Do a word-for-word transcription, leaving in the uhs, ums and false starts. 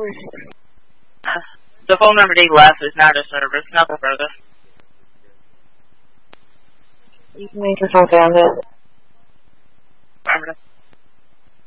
The phone number they left is not a service, not the furthest. You can make yourself found it. Affirmative.